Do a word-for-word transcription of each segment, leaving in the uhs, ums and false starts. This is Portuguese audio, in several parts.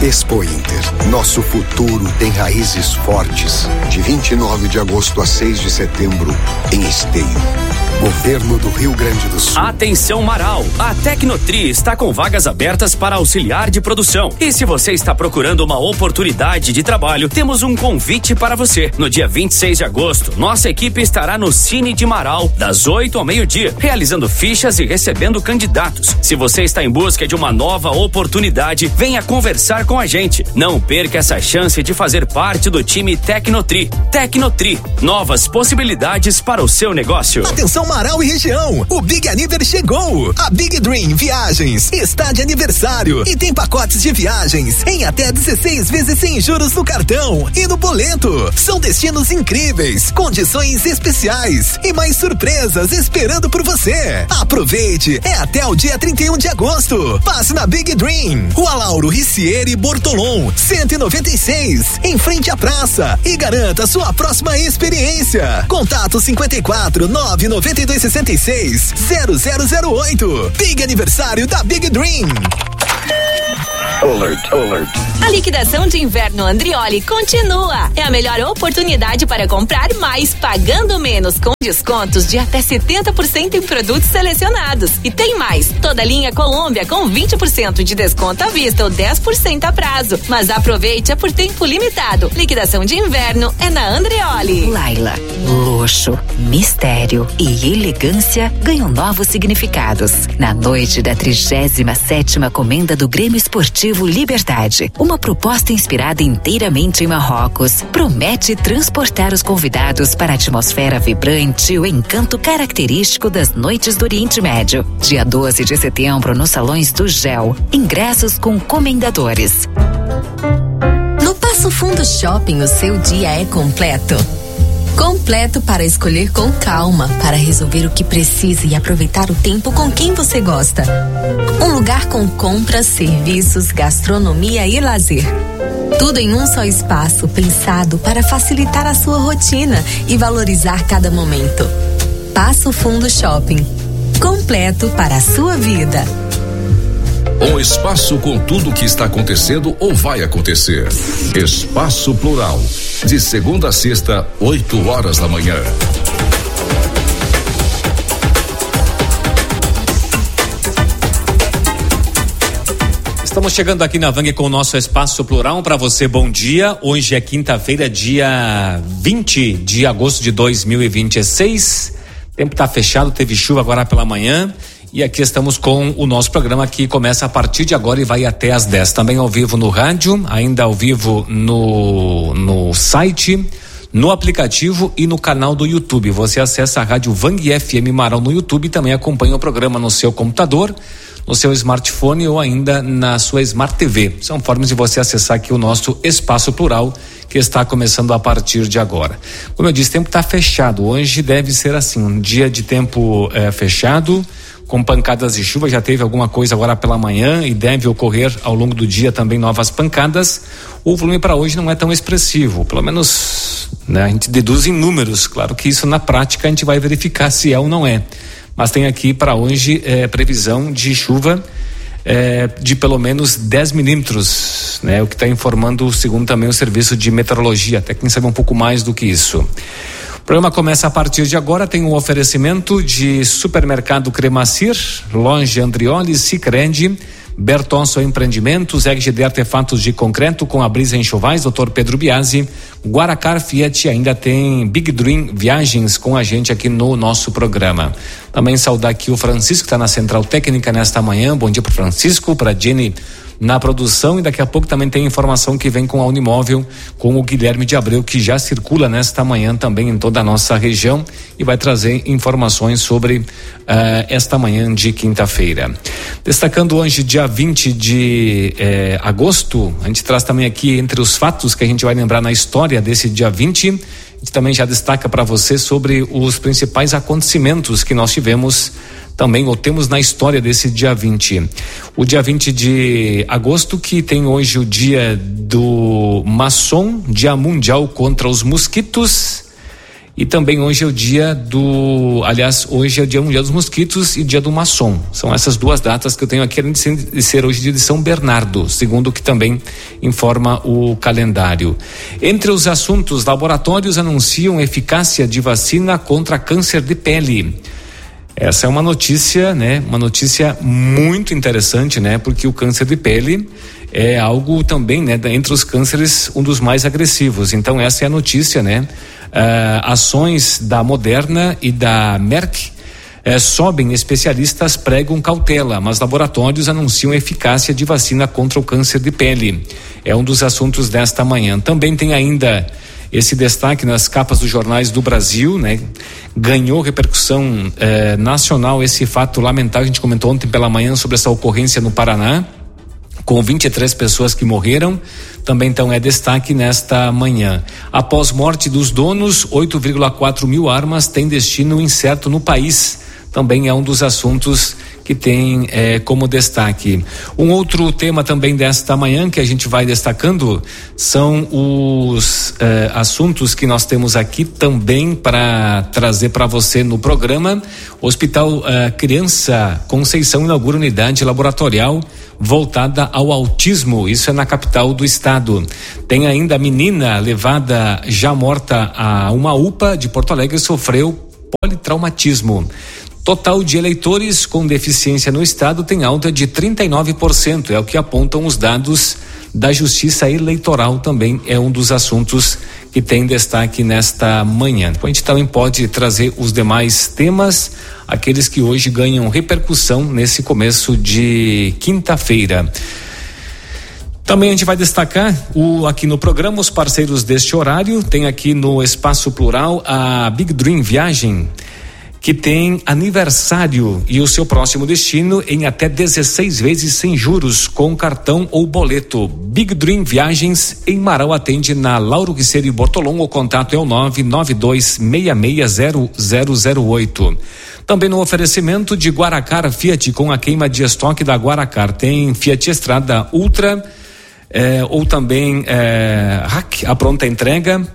Expo Inter. Nosso futuro tem raízes fortes. De vinte e nove de agosto a seis de setembro, em Esteio. Governo do Rio Grande do Sul. Atenção Marau, a Tecnotri está com vagas abertas para auxiliar de produção. E se você está procurando uma oportunidade de trabalho, temos um convite para você. No dia vinte e seis de agosto, nossa equipe estará no Cine de Marau, das oito ao meio-dia, realizando fichas e recebendo candidatos. Se você está em busca de uma nova oportunidade, venha conversar com a gente. Não perca essa chance de fazer parte do time Tecnotri. Tecnotri, novas possibilidades para o seu negócio. Atenção Marau e região, o Big Aniver chegou. A Big Dream Viagens está de aniversário e tem pacotes de viagens em até dezesseis vezes sem juros no cartão e no boleto. São destinos incríveis, condições especiais e mais surpresas esperando por você. Aproveite, é até o dia trinta e um de agosto. Passe na Big Dream, Rua Lauro Ricieri Bortolom, cento e noventa e seis, em frente à praça, e garanta sua próxima experiência. Contato cinquenta e quatro, nove noventa e dois sessenta e seis, zero zero zero oito. Big aniversário da Big Dream. Alert, alert. A liquidação de inverno Andrioli continua. É a melhor oportunidade para comprar mais pagando menos, com descontos de até setenta por cento em produtos selecionados. E tem mais, toda a linha Colômbia com vinte por cento de desconto à vista ou dez por cento a prazo. Mas aproveite, é por tempo limitado. Liquidação de inverno é na Andrioli. Laila, luxo, mistério e elegância ganham novos significados. Na noite da trigésima sétima comenda do Grêmio Esportivo Liberdade, uma proposta inspirada inteiramente em Marrocos, promete transportar os convidados para a atmosfera vibrante e o encanto característico das noites do Oriente Médio. Dia doze de setembro, nos salões do Gel. Ingressos com comendadores. No Passo Fundo Shopping, o seu dia é completo. Completo para escolher com calma, para resolver o que precisa e aproveitar o tempo com quem você gosta. Um lugar com compras, serviços, gastronomia e lazer. Tudo em um só espaço, pensado para facilitar a sua rotina e valorizar cada momento. Passo Fundo Shopping. Completo para a sua vida. Um espaço com tudo o que está acontecendo ou vai acontecer. Espaço Plural. De segunda a sexta, oito horas da manhã. Estamos chegando aqui na Vang com o nosso Espaço Plural. Para você, bom dia. Hoje é quinta-feira, dia vinte de agosto de dois mil e vinte e seis. O tempo está fechado, teve chuva agora pela manhã. E aqui estamos com o nosso programa que começa a partir de agora e vai até às dez. Também ao vivo no rádio, ainda ao vivo no, no site, no aplicativo e no canal do YouTube. Você acessa a Rádio Vang F M Marau no YouTube e também acompanha o programa no seu computador, no seu smartphone ou ainda na sua Smart T V. São formas de você acessar aqui o nosso Espaço Plural, que está começando a partir de agora. Como eu disse, o tempo está fechado. Hoje deve ser assim, um dia de tempo eh, fechado, com pancadas de chuva. Já teve alguma coisa agora pela manhã e deve ocorrer ao longo do dia também novas pancadas. O volume para hoje não é tão expressivo, pelo menos, né, a gente deduz em números. Claro que isso na prática a gente vai verificar se é ou não é. Mas tem aqui para hoje eh, previsão de chuva eh, de pelo menos dez milímetros, né? O que está informando, segundo também o Serviço de Meteorologia. Até quem sabe um pouco mais do que isso. O programa começa a partir de agora, tem um oferecimento de Supermercado Cremacir, Loja Andrioli, Sicredi, Bertonso Empreendimentos, E G D Artefatos de Concreto com a Brisa Enxovais, doutor Pedro Biasi, Guaracar Fiat, ainda tem Big Dream Viagens com a gente aqui no nosso programa. Também saudar aqui o Francisco, que está na Central Técnica nesta manhã. Bom dia para o Francisco, para Jenny na produção, e daqui a pouco também tem informação que vem com a Unimóvel, com o Guilherme de Abreu, que já circula nesta manhã também em toda a nossa região e vai trazer informações sobre uh, esta manhã de quinta-feira. Destacando hoje, dia vinte de eh, agosto, a gente traz também aqui entre os fatos que a gente vai lembrar na história desse dia vinte, a gente também já destaca para você sobre os principais acontecimentos que nós tivemos também, ou temos na história desse dia vinte. O dia vinte de agosto, que tem hoje o dia do maçom, Dia Mundial contra os Mosquitos, E também hoje é o dia do, aliás, hoje é o dia mundial dos mosquitos e dia do maçom. São essas duas datas que eu tenho aqui, além de ser, de ser hoje dia de São Bernardo, segundo o que também informa o calendário. Entre os assuntos, laboratórios anunciam eficácia de vacina contra câncer de pele. Essa é uma notícia, né? Uma notícia muito interessante, né? Porque o câncer de pele é algo também, né? Entre os cânceres, um dos mais agressivos. Então essa é a notícia, né? Uh, ações da Moderna e da Merck uh, sobem, especialistas pregam cautela, mas laboratórios anunciam eficácia de vacina contra o câncer de pele. É um dos assuntos desta manhã. Também tem ainda esse destaque nas capas dos jornais do Brasil, né? Ganhou repercussão uh, nacional esse fato lamentável. A gente comentou ontem pela manhã sobre essa ocorrência no Paraná, com vinte e três pessoas que morreram. Também então é destaque nesta manhã. Após morte dos donos, oito vírgula quatro mil armas têm destino incerto no país. Também é um dos assuntos que tem eh, como destaque. Um outro tema também desta manhã que a gente vai destacando são os eh, assuntos que nós temos aqui também para trazer para você no programa. O Hospital eh, Criança Conceição inaugura unidade laboratorial voltada ao autismo. Isso é na capital do estado. Tem ainda a menina levada já morta a uma U P A de Porto Alegre, sofreu politraumatismo. Total de eleitores com deficiência no estado tem alta de trinta e nove por cento, é o que apontam os dados da Justiça Eleitoral. Também é um dos assuntos que tem destaque nesta manhã. A gente também pode trazer os demais temas, aqueles que hoje ganham repercussão nesse começo de quinta-feira. Também a gente vai destacar o, aqui no programa os parceiros deste horário. Tem aqui no Espaço Plural a Big Dream Viagem, que tem aniversário e o seu próximo destino em até dezesseis vezes sem juros com cartão ou boleto. Big Dream Viagens em Marau atende na Lauro Riceiro e Bortolom. O contato é o nove nove dois seis seis zero zero zero oito. Também no oferecimento de Guaracar Fiat, com a queima de estoque da Guaracar. Tem Fiat Estrada Ultra eh, ou também eh, Hack, a pronta entrega,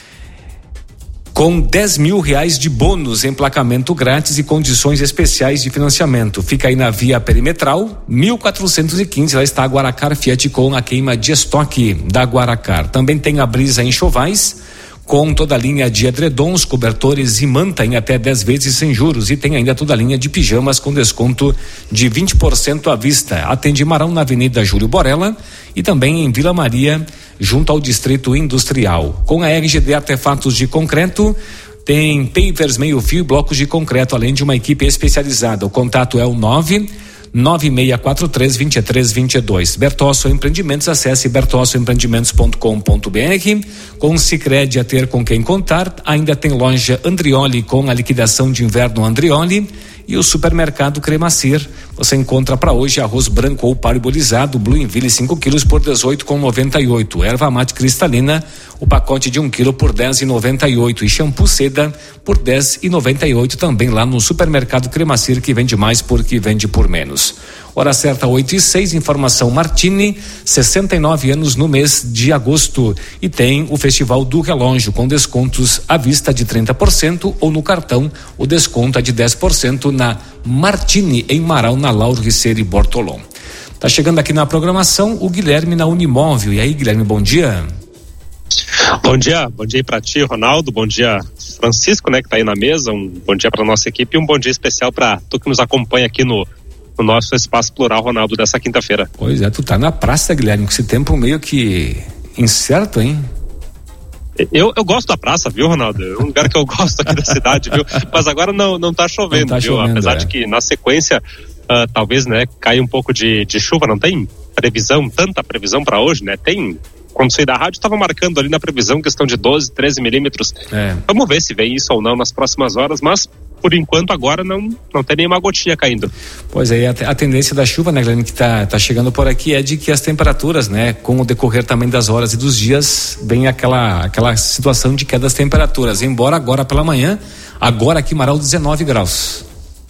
com dez mil reais de bônus, emplacamento grátis e condições especiais de financiamento. Fica aí na Via Perimetral, mil quatrocentos e quinze, lá está a Guaracar Fiat com a queima de estoque da Guaracar. Também tem a Brisa Enxovais, com toda a linha de edredons, cobertores e manta em até dez vezes sem juros. E tem ainda toda a linha de pijamas com desconto de vinte por cento à vista. Atende Marão na Avenida Júlio Borella e também em Vila Maria, junto ao Distrito Industrial. Com a R G D Artefatos de Concreto, tem pavers meio fio e blocos de concreto, além de uma equipe especializada. O contato é o nove nove seis quatro três dois três dois dois. Bertosso Empreendimentos, acesse bertosso empreendimentos ponto com ponto b r. Com Sicredi a ter com quem contar. Ainda tem loja Andrioli com a liquidação de inverno Andrioli. E o supermercado Cremacir, você encontra para hoje arroz branco ou parbolizado Bluenville cinco quilos por dezoito reais e noventa e oito. Erva mate cristalina, o pacote de um quilo por dez reais e noventa e oito. E shampoo Seda por dez reais e noventa e oito também lá no supermercado Cremacir, que vende mais porque vende por menos. Hora certa, oito e seis, informação Martini, sessenta e nove anos no mês de agosto. E tem o Festival do Relógio, com descontos à vista de trinta por cento ou no cartão, o desconto é de dez por cento na Martini, em Marau, na Lauro Riceiro e Bortolom. Tá chegando aqui na programação o Guilherme na Unimóvel. E aí, Guilherme, bom dia. Bom dia, bom dia para ti, Ronaldo, bom dia, Francisco, né, que tá aí na mesa, um bom dia para nossa equipe e um bom dia especial para tu que nos acompanha aqui no o nosso Espaço Plural, Ronaldo, dessa quinta-feira. Pois é, tu tá na praça, Guilherme, com esse tempo meio que incerto, hein? Eu, eu gosto da praça, viu, Ronaldo? É um lugar que eu gosto aqui da cidade, viu? Mas agora não, não tá chovendo, não tá viu? Chovendo, apesar é. de que na sequência, uh, talvez, né, caia um pouco de, de chuva, não tem previsão, tanta previsão para hoje, né? Tem, quando saí da rádio, estava marcando ali na previsão questão de doze, treze milímetros. É. Vamos ver se vem isso ou não nas próximas horas, mas por enquanto agora não, não tem nenhuma gotinha caindo. Pois é, a, a tendência da chuva, né, Guilherme, que tá, tá chegando por aqui é de que as temperaturas, né, com o decorrer também das horas e dos dias, vem aquela, aquela situação de queda das temperaturas, embora agora pela manhã, agora aqui em Marau dezenove graus.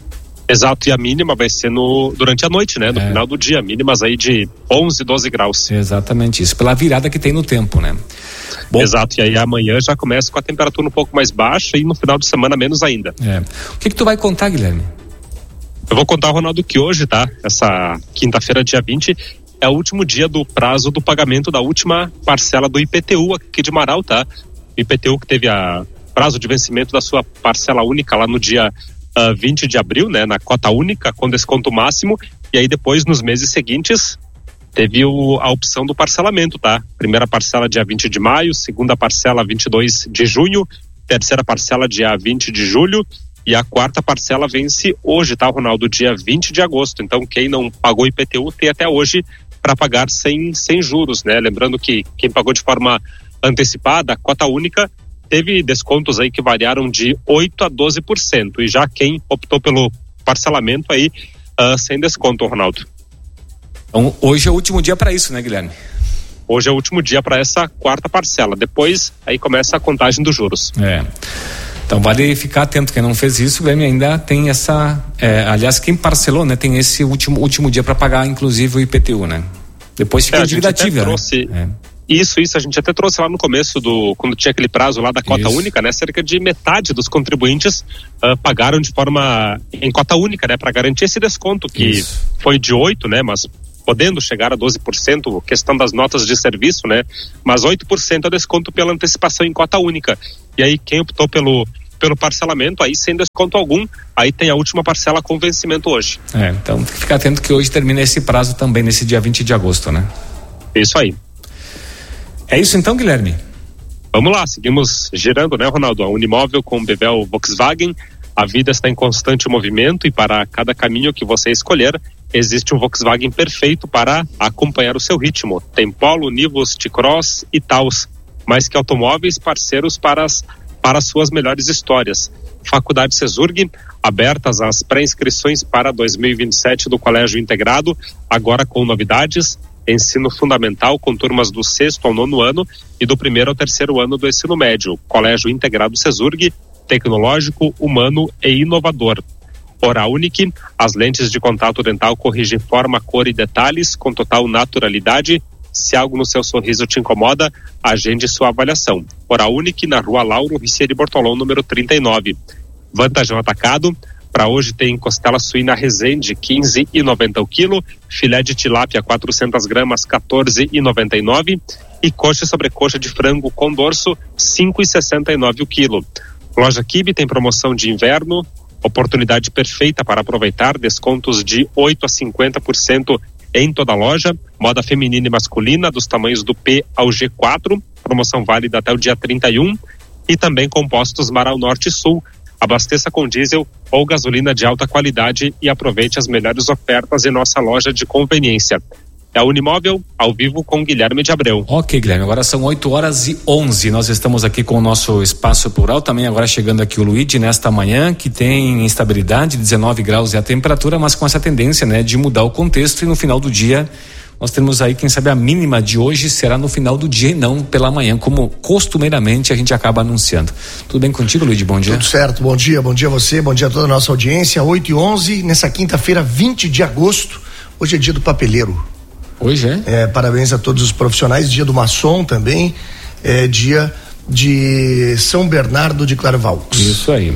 Exato, e a mínima vai ser no, durante a noite, né? No é. final do dia, mínimas aí de onze, doze graus. Exatamente isso, pela virada que tem no tempo, né? Bom, exato, e aí amanhã já começa com a temperatura um pouco mais baixa e no final de semana menos ainda. É. O que que tu vai contar, Guilherme? Eu vou contar, Ronaldo, que hoje, tá? Essa quinta-feira, dia vinte, é o último dia do prazo do pagamento da última parcela do I P T U aqui de Marau, tá? O I P T U que teve a prazo de vencimento da sua parcela única lá no dia Uh, vinte de abril, né, na cota única com desconto máximo, e aí depois nos meses seguintes teve o, a opção do parcelamento, tá? Primeira parcela dia vinte de maio, segunda parcela vinte e dois de junho, terceira parcela dia vinte de julho e a quarta parcela vence hoje, tá, Ronaldo? Dia vinte de agosto. Então quem não pagou I P T U tem até hoje para pagar sem, sem juros, né? Lembrando que quem pagou de forma antecipada, cota única, teve descontos aí que variaram de oito a doze por cento, e já quem optou pelo parcelamento aí uh, sem desconto, Ronaldo. Então hoje é o último dia para isso, né, Guilherme? Hoje é o último dia para essa quarta parcela, depois aí começa a contagem dos juros. É, então vale ficar atento, quem não fez isso, Guilherme, ainda tem essa, é, aliás, quem parcelou, né, tem esse último, último dia para pagar, inclusive o I P T U, né? Depois fica é, a dívida ativa, trouxe... né? É. Isso, isso, a gente até trouxe lá no começo do, quando tinha aquele prazo lá da cota isso. única, né? Cerca de metade dos contribuintes uh, pagaram de forma em cota única, né? Para garantir esse desconto que isso. foi de oito, né? Mas podendo chegar a doze por cento, questão das notas de serviço, né? Mas oito por cento é desconto pela antecipação em cota única. E aí quem optou pelo, pelo parcelamento, aí sem desconto algum, aí tem a última parcela com vencimento hoje. É, então fica atento que hoje termina esse prazo também, nesse dia vinte de agosto, né? Isso aí. É isso então, Guilherme? Vamos lá, seguimos girando, né, Ronaldo? A Unimóvel com o Bevel Volkswagen. A vida está em constante movimento e para cada caminho que você escolher, existe um Volkswagen perfeito para acompanhar o seu ritmo. Tem Polo, Nivus, T-Cross e Taos. Mais que automóveis, parceiros para as, para as suas melhores histórias. Faculdade Cesurg, abertas as pré-inscrições para dois mil e vinte e sete do Colégio Integrado, agora com novidades. Ensino fundamental com turmas do sexto ao nono ano e do primeiro ao terceiro ano do ensino médio. Colégio Integrado Cesurg, tecnológico, humano e inovador. Oraunic, as lentes de contato dental corrigem forma, cor e detalhes com total naturalidade. Se algo no seu sorriso te incomoda, agende sua avaliação. Oraunic, na Rua Lauro Ricieri Bortolão, número trinta e nove. Vantagem Atacado. Para hoje tem costela suína Resende, quinze e noventa o quilo, filé de tilápia quatrocentas gramas, quatorze e noventa e nove, e coxa e sobrecoxa de frango com dorso, cinco e sessenta e nove o quilo. Loja Kibe tem promoção de inverno, oportunidade perfeita para aproveitar, descontos de oito a cinquenta por cento em toda a loja, moda feminina e masculina dos tamanhos do P ao G quatro, promoção válida até o dia trinta e um, e também compostos Marau Norte e Sul. Abasteça com diesel ou gasolina de alta qualidade e aproveite as melhores ofertas em nossa loja de conveniência. É a Unimóvel, ao vivo com Guilherme de Abreu. Ok, Guilherme, agora são oito horas e onze. Nós estamos aqui com o nosso Espaço Plural, também agora chegando aqui o Luigi nesta manhã, que tem instabilidade, dezenove graus é a temperatura, mas com essa tendência, né, de mudar o contexto, e no final do dia nós temos aí, quem sabe, a mínima de hoje será no final do dia e não pela manhã, como costumeiramente a gente acaba anunciando. Tudo bem contigo, Luiz? Bom dia. Tudo certo, bom dia, bom dia a você, bom dia a toda a nossa audiência. oito e onze, nessa quinta-feira, vinte de agosto, hoje é dia do papeleiro. Hoje é? É, parabéns a todos os profissionais, dia do maçom também, é dia de São Bernardo de Clairvaux. Isso aí.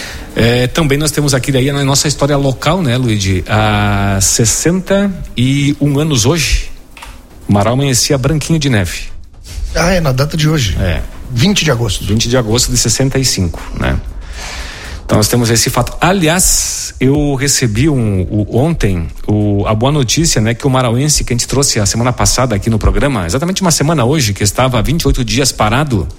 É, também nós temos aqui daí a nossa história local, né, Luigi? Há sessenta e um anos hoje, Marau amanhecia branquinho de neve. Ah, é na data de hoje. É. vinte de agosto. vinte de agosto de sessenta e cinco, né? Então nós temos esse fato. Aliás, eu recebi um, o, ontem o, a boa notícia, né, que o marauense que a gente trouxe a semana passada aqui no programa, exatamente uma semana hoje, que estava há vinte e oito dias parado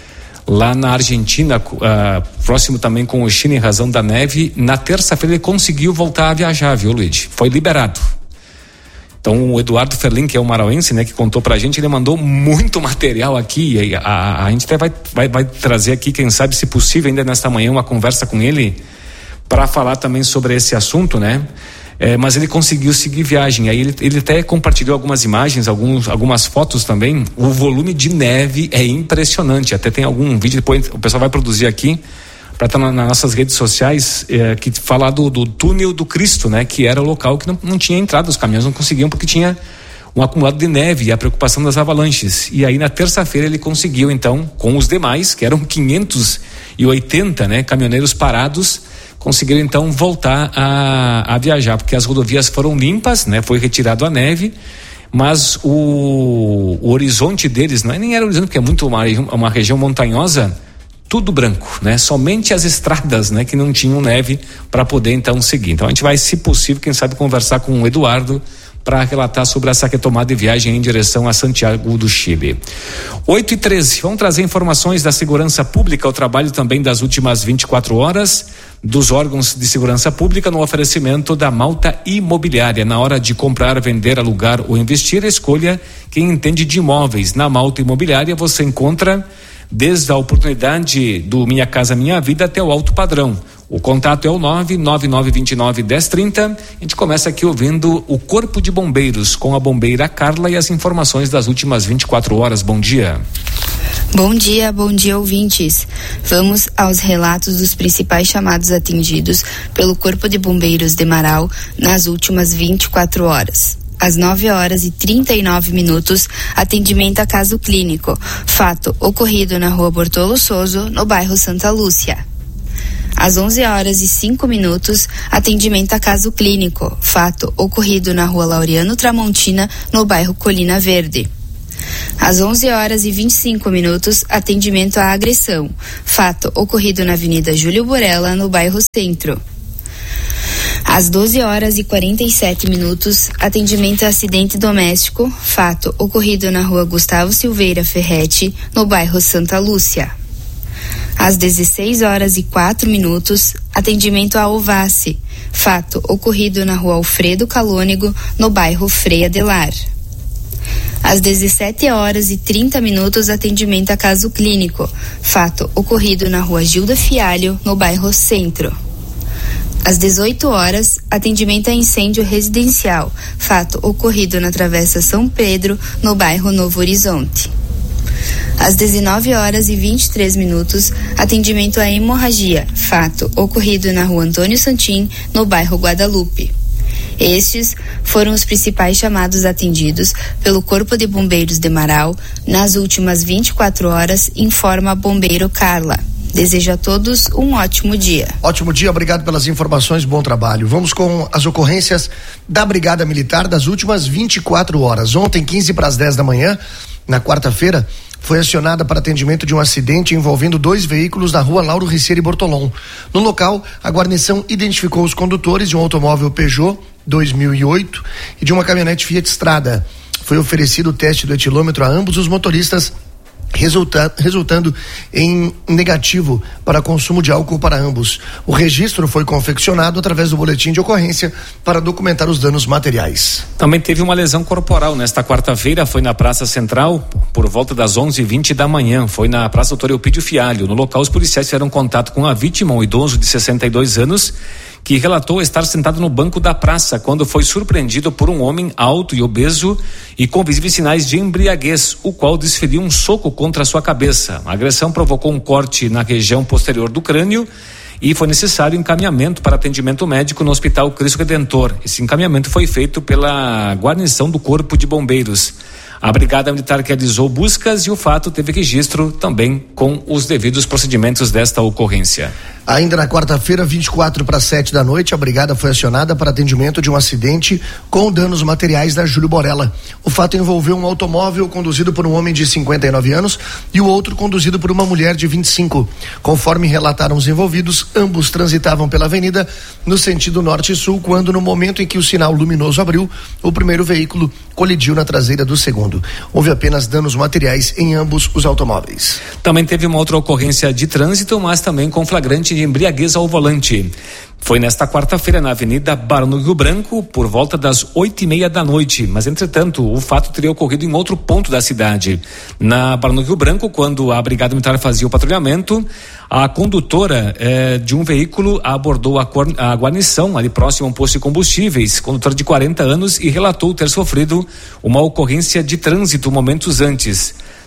lá na Argentina, uh, próximo também com o China em razão da neve, na terça-feira ele conseguiu voltar a viajar, viu, Luiz? Foi liberado. Então o Eduardo Ferlin, que é o marauense, né, que contou pra gente, ele mandou muito material aqui, e a, a, a gente até vai, vai, vai trazer aqui, quem sabe, se possível, ainda nesta manhã, uma conversa com ele para falar também sobre esse assunto, né? É, mas ele conseguiu seguir viagem. Aí ele, ele até compartilhou algumas imagens, alguns, algumas fotos também. O volume de neve é impressionante. Até tem algum vídeo, depois o pessoal vai produzir aqui para estar na, nas nossas redes sociais, é, que falar do, do túnel do Cristo, né? Que era o local que não, não tinha entrada, os caminhões não conseguiam porque tinha um acumulado de neve e a preocupação das avalanches. E aí na terça-feira ele conseguiu então, com os demais, que eram quinhentos e oitenta, né, caminhoneiros parados, conseguiram então voltar a, a viajar, porque as rodovias foram limpas, né? Foi retirado a neve, mas o, o horizonte deles, não é nem era horizonte, porque é muito uma, uma região montanhosa, tudo branco, né? Somente as estradas, né, que não tinham neve para poder então seguir. Então a gente vai, se possível, quem sabe conversar com o Eduardo para relatar sobre essa retomada de viagem em direção a Santiago do Chile. oito e treze, vamos trazer informações da segurança pública, o trabalho também das últimas vinte e quatro horas dos órgãos de segurança pública no oferecimento da Malta Imobiliária. Na hora de comprar, vender, alugar ou investir, escolha quem entende de imóveis. Na Malta Imobiliária você encontra desde a oportunidade do Minha Casa Minha Vida até o alto padrão. O contato é o nove nove nove dois nove um zero três zero. A gente começa aqui ouvindo o Corpo de Bombeiros com a bombeira Carla e as informações das últimas vinte e quatro horas. Bom dia. Bom dia, bom dia, ouvintes. Vamos aos relatos dos principais chamados atendidos pelo Corpo de Bombeiros de Marau nas últimas vinte e quatro horas. Às nove horas e trinta e nove minutos, atendimento a caso clínico. Fato ocorrido na rua Bortolo Souza, no bairro Santa Lúcia. Às onze horas e cinco minutos, atendimento a caso clínico. Fato ocorrido na rua Laureano Tramontina, no bairro Colina Verde. Às onze horas e vinte e cinco minutos, atendimento à agressão. Fato ocorrido na Avenida Júlio Borella, no bairro Centro. Às doze horas e quarenta e sete minutos, atendimento a acidente doméstico. Fato ocorrido na rua Gustavo Silveira Ferretti, no bairro Santa Lúcia. Às dezesseis horas e quatro minutos, atendimento a Ovace. Fato ocorrido na rua Alfredo Calônigo, no bairro Frei Adelar. Às dezessete horas e trinta minutos, atendimento a caso clínico. Fato ocorrido na rua Gilda Fialho, no bairro Centro. Às dezoito horas, atendimento a incêndio residencial. Fato ocorrido na Travessa São Pedro, no bairro Novo Horizonte. Às dezenove horas e vinte e três minutos, atendimento a hemorragia. Fato ocorrido na rua Antônio Santim, no bairro Guadalupe. Estes foram os principais chamados atendidos pelo Corpo de Bombeiros de Marau nas últimas vinte e quatro horas, informa a bombeiro Carla. Desejo a todos um ótimo dia. Ótimo dia, obrigado pelas informações, bom trabalho. Vamos com as ocorrências da Brigada Militar das últimas vinte e quatro horas. Ontem, quinze para as dez da manhã, na quarta-feira, foi acionada para atendimento de um acidente envolvendo dois veículos na rua Lauro Ricieri Bortolom. No local, a guarnição identificou os condutores de um automóvel Peugeot dois mil e oito e de uma caminhonete Fiat Strada. Foi oferecido o teste do etilômetro a ambos os motoristas, Resulta, resultando em negativo para consumo de álcool para ambos. O registro foi confeccionado através do boletim de ocorrência para documentar os danos materiais. Também teve uma lesão corporal nesta quarta-feira, foi na Praça Central, por volta das onze e vinte da manhã, foi na Praça Doutor Eupídio Fialho. No local, os policiais fizeram contato com a vítima, um idoso de sessenta e dois anos, que relatou estar sentado no banco da praça quando foi surpreendido por um homem alto e obeso e com visíveis sinais de embriaguez, o qual desferiu um soco contra a sua cabeça. A agressão provocou um corte na região posterior do crânio e foi necessário encaminhamento para atendimento médico no Hospital Cristo Redentor. Esse encaminhamento foi feito pela guarnição do Corpo de Bombeiros. A Brigada Militar realizou buscas e o fato teve registro também com os devidos procedimentos desta ocorrência. Ainda na quarta-feira, vinte e quatro para sete da noite, a brigada foi acionada para atendimento de um acidente com danos materiais na Júlio Borella. O fato envolveu um automóvel conduzido por um homem de cinquenta e nove anos e o outro conduzido por uma mulher de vinte e cinco. Conforme relataram os envolvidos, ambos transitavam pela avenida no sentido norte e sul quando, no momento em que o sinal luminoso abriu, o primeiro veículo colidiu na traseira do segundo. Houve apenas danos materiais em ambos os automóveis. Também teve uma outra ocorrência de trânsito, mas também com flagrante de embriaguez ao volante. Foi nesta quarta-feira na Avenida Barão do Rio Branco, por volta das oito e meia da noite. Mas, entretanto, o fato teria ocorrido em outro ponto da cidade. Na Barão do Rio Branco, quando a Brigada Militar fazia o patrulhamento, a condutora eh, de um veículo abordou a, cor, a guarnição ali próximo a um posto de combustíveis, condutora de quarenta anos, e relatou ter sofrido uma ocorrência de trânsito momentos antes.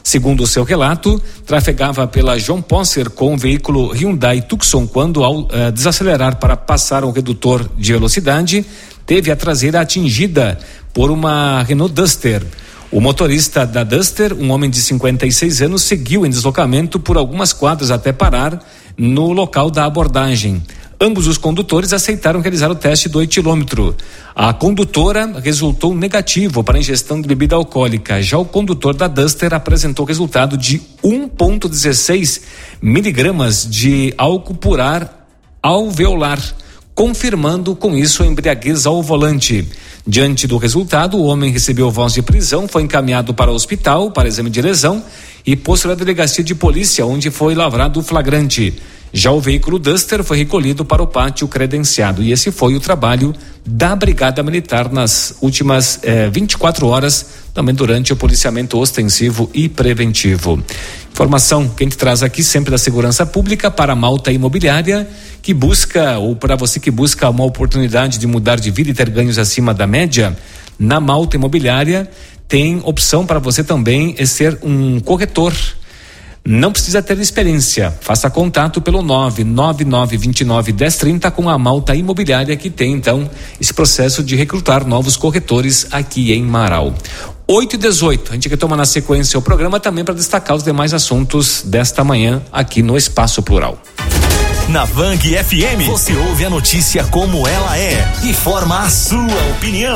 Segundo o seu relato, trafegava pela João Posser com o veículo Hyundai Tucson quando, ao uh, desacelerar para passar um redutor de velocidade, teve a traseira atingida por uma Renault Duster. O motorista da Duster, um homem de cinquenta e seis anos, seguiu em deslocamento por algumas quadras até parar no local da abordagem. Ambos os condutores aceitaram realizar o teste do etilômetro. A condutora resultou negativo para a ingestão de bebida alcoólica. Já o condutor da Duster apresentou resultado de um vírgula dezesseis miligramas de álcool por ar alveolar, confirmando com isso a embriaguez ao volante. Diante do resultado, o homem recebeu voz de prisão, foi encaminhado para o hospital para exame de lesão e posterior à delegacia de polícia, onde foi lavrado o flagrante. Já o veículo Duster foi recolhido para o pátio credenciado e esse foi o trabalho da Brigada Militar nas últimas eh, vinte e quatro horas, também durante o policiamento ostensivo e preventivo. Informação que a gente traz aqui sempre da segurança pública para a Malta Imobiliária, que busca, ou para você que busca uma oportunidade de mudar de vida e ter ganhos acima da média, na Malta Imobiliária tem opção para você também ser um corretor. Não precisa ter experiência. Faça contato pelo nove nove nove dois nove um zero três zero com a Malta Imobiliária, que tem então esse processo de recrutar novos corretores aqui em Marau. oito e dezoito. A gente retoma na sequência o programa também para destacar os demais assuntos desta manhã aqui no Espaço Plural. Na Vang F M, você ouve a notícia como ela é e forma a sua opinião.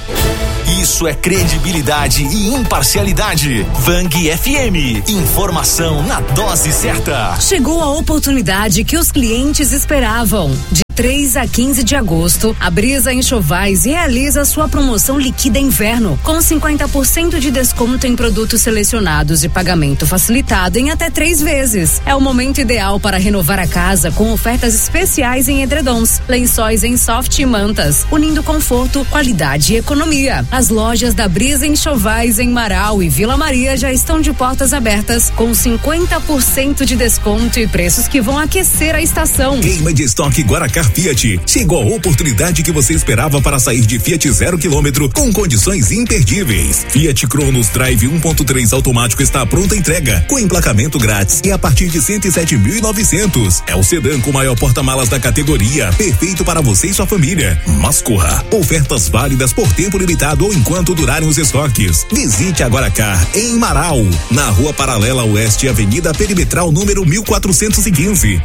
Isso é credibilidade e imparcialidade. Vang F M, informação na dose certa. Chegou a oportunidade que os clientes esperavam. De três a quinze de agosto, a Brisa Enxovais realiza sua promoção Liquida Inverno, com cinquenta por cento de desconto em produtos selecionados e pagamento facilitado em até três vezes. É o momento ideal para renovar a casa com ofertas especiais em edredons, lençóis em soft e mantas, unindo conforto, qualidade e economia. As lojas da Brisa Enxovais em Marau e Vila Maria já estão de portas abertas, com cinquenta por cento de desconto e preços que vão aquecer a estação. Queima de estoque Guaracar Fiat. Chegou a oportunidade que você esperava para sair de Fiat zero quilômetro com condições imperdíveis. Fiat Cronos Drive um ponto três automático está à pronta entrega, com emplacamento grátis e a partir de cento e sete mil e novecentos. É o sedã com maior porta-malas da categoria, perfeito para você e sua família. Mas corra, ofertas válidas por tempo limitado ou enquanto durarem os estoques. Visite a Guaracar em Marau, na Rua Paralela Oeste, Avenida Perimetral número mil quatrocentos e quinze.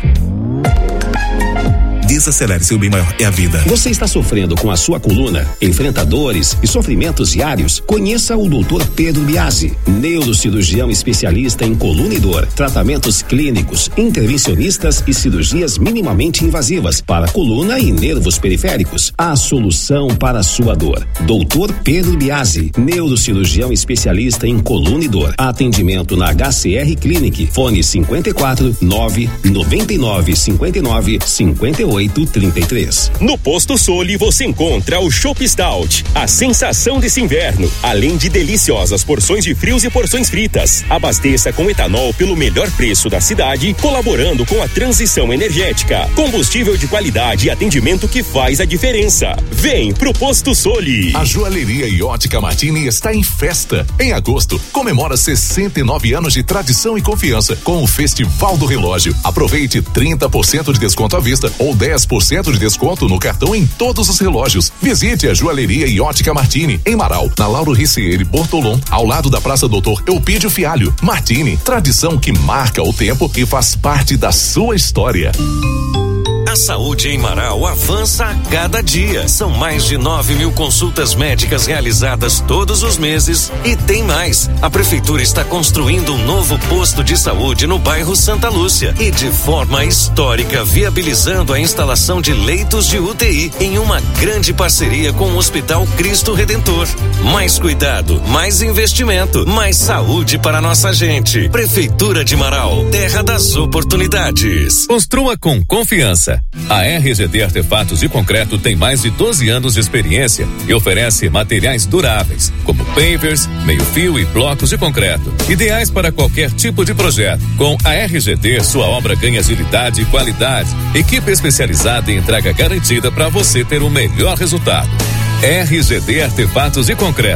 Desacelere, seu bem maior é a vida. Você está sofrendo com a sua coluna, enfrenta dores e sofrimentos diários? Conheça o doutor Pedro Biasi, neurocirurgião especialista em coluna e dor, tratamentos clínicos, intervencionistas e cirurgias minimamente invasivas para coluna e nervos periféricos. A solução para a sua dor. doutor Pedro Biasi, neurocirurgião especialista em coluna e dor. Atendimento na H C R Clinic. Fone cinquenta e quatro, nove, noventa e nove, cinquenta e nove, cinquenta e oito. trinta e três. No Posto Soli você encontra o Chopp Stout, a sensação desse inverno, além de deliciosas porções de frios e porções fritas. Abasteça com etanol pelo melhor preço da cidade, colaborando com a transição energética. Combustível de qualidade e atendimento que faz a diferença. Vem pro Posto Soli. A Joalheria e Ótica Martini está em festa. Em agosto, comemora sessenta e nove anos de tradição e confiança com o Festival do Relógio. Aproveite trinta por cento de desconto à vista ou dez por cento de desconto no cartão em todos os relógios. Visite a Joalheria e Ótica Martini, em Marau, na Lauro Ricieri Bortolom, ao lado da Praça Doutor Eupídio Fialho. Martini, tradição que marca o tempo e faz parte da sua história. A saúde em Marau avança a cada dia. São mais de nove mil consultas médicas realizadas todos os meses e tem mais. A prefeitura está construindo um novo posto de saúde no bairro Santa Lúcia e de forma histórica viabilizando a instalação de leitos de U T I em uma grande parceria com o Hospital Cristo Redentor. Mais cuidado, mais investimento, mais saúde para nossa gente. Prefeitura de Marau, terra das oportunidades. Construa com confiança. A R G D Artefatos de Concreto tem mais de doze anos de experiência e oferece materiais duráveis, como pavers, meio-fio e blocos de concreto, ideais para qualquer tipo de projeto. Com a R G D, sua obra ganha agilidade e qualidade. Equipe especializada em entrega garantida para você ter o melhor resultado. R G D Artefatos de Concreto,